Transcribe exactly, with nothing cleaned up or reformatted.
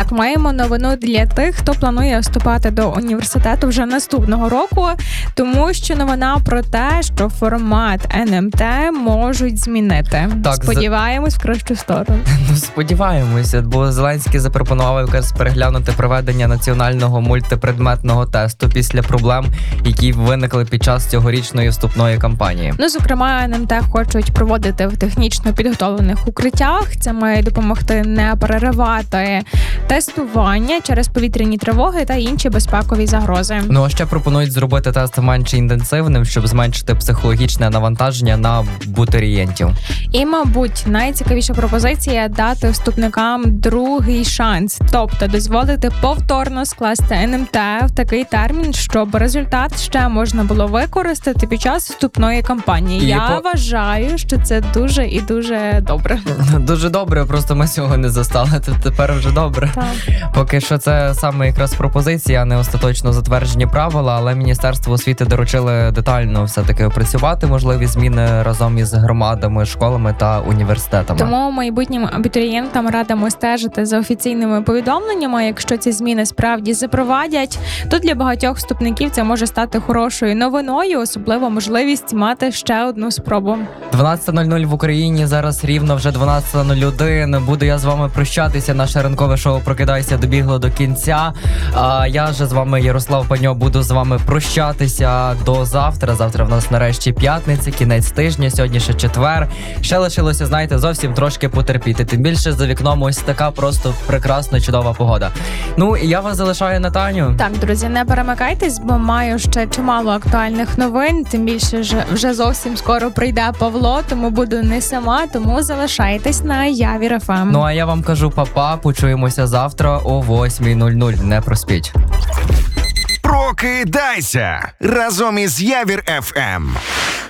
Так, маємо новину для тих, хто планує вступати до університету вже наступного року, тому що новина про те, що формат ен ем те можуть змінити. Так, Сподіваємось в кращу сторону. Ну, сподіваємося, бо Зеленський запропонував якраз переглянути проведення національного мультипредметного тесту після проблем, які виникли під час цьогорічної вступної кампанії. Ну, зокрема, ен ем те хочуть проводити в технічно підготовлених укриттях. Це має допомогти не переривати тестування через повітряні тривоги та інші безпекові загрози. Ну, а ще пропонують зробити тест менш інтенсивним, щоб зменшити психологічне навантаження на абітурієнтів. І, мабуть, найцікавіша пропозиція – дати вступникам другий шанс. Тобто дозволити повторно скласти ен ем те в такий термін, щоб результат ще можна було використати під час вступної кампанії. І Я по... вважаю, що це дуже і дуже добре. Дуже добре, просто ми цього не застали, то тепер вже добре. Так. Поки що це саме якраз пропозиція, а не остаточно затверджені правила, але Міністерство освіти доручили детально все-таки опрацювати можливі зміни разом із громадами, школами та університетами. Тому майбутнім абітурієнтам радимо стежити за офіційними повідомленнями. Якщо ці зміни справді запровадять, то для багатьох вступників це може стати хорошою новиною, особливо можливість мати ще одну спробу. дванадцята нуль нуль в Україні, зараз рівно вже дванадцята нуль один. Буду я з вами прощатися. Наше ранкове шоу «Прокидайся» добігло до кінця. А я же з вами, Ярослав Паньо, буду з вами прощатися до завтра. Завтра в нас нарешті п'ятниця, кінець тижня, сьогодні ще четвер. Ще лишилося, знаєте, зовсім трошки потерпіти. Тим більше за вікном ось така просто прекрасна, чудова погода. Ну, і я вас залишаю на Таню. Так, друзі, не перемикайтесь, бо маю ще чимало актуальних новин. Тим більше ж вже зовсім скоро прийде Павло, тому буду не сама, тому залишайтесь на Явір еф ем. Ну, а я вам кажу па-па, почуємося завтра о восьмій нуль нуль. Не проспіть. Прокидайся разом із Явір еф ем.